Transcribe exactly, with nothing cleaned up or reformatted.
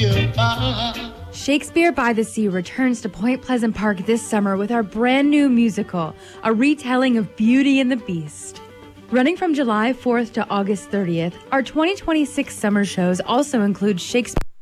Shakespeare by the Sea returns to Point Pleasant Park this summer with our brand new musical, a retelling of Beauty and the Beast. Running from July fourth to August thirtieth, our twenty twenty-six summer shows also include Shakespeare